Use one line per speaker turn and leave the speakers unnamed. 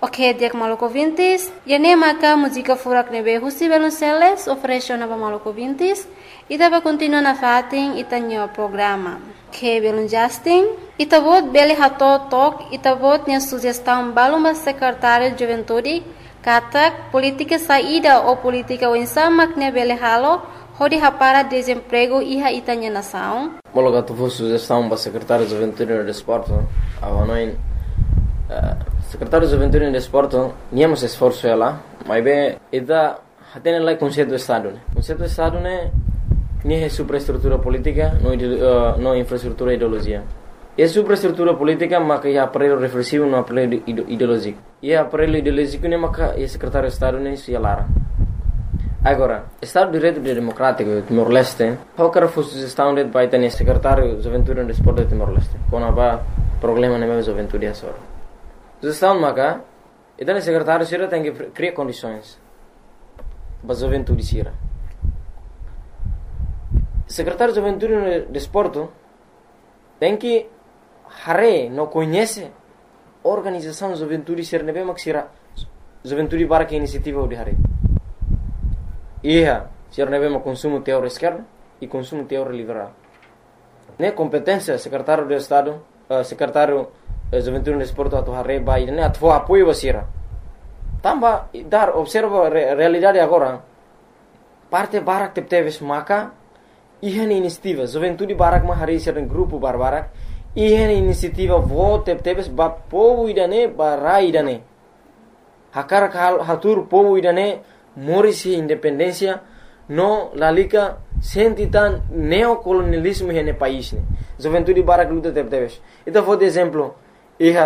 Ok, diak maluco vintis. Yane maka música furak nebe husi Velonceles oferece na maluco vintis. Ita vai continuar na fatin itanyo programa. Ok, Velon Justin. Ita vot beli hato tok. Ita vot nya sugestão baluma secretário de juventude. Katak política saída ou política o insamak ne beli halo. Hodi hapara desemprego iha itanya nação.
Mologa tu fosse sugestão para secretário de juventude e desporto. Avanoin secretário de juventude e desporto, niamos esforço ela, mas bem, ida tem lá conceito do estado, né? Conceito do estado né, nem é superestrutura política, não infraestrutura ideologia. É superestrutura política, mas é aparelho reflexivo, não aparelho ideológico. E aparelho ideológico né, mas é secretário de estado né, se ela. Agora, Estado de Direito Democrático Timor-Leste, qualquer sugestão de vai ter secretário de juventude e desporto de Timor-Leste, quando há problema na minha juventude é só. Sugestão maka, então o secretário sira tem que criar condições para a juventude sira. Secretário de juventude e desporto tem que não conhece a organização de juventude sira nebe mak sira juventude para que iniciativa de hare. Ia sira nebe mak consumo teórico esquerdo e consumo teórico liberal. Ne competência secretário de Estado, secretário juventude no esporte atau hari bayi ini atau apoio basira. Tambah dar observa realidade agora. Parte barak teves maka ihan inisiativa juventude barak mah hari sering grupo barbarak ihan inisiativa vote teves ba povo idane barai idane. Hakar hatur povo idane morisi independência no lalika sentitan neocolonialismo hene país ne. Juventude barak luta teves. Itu for exemplo iha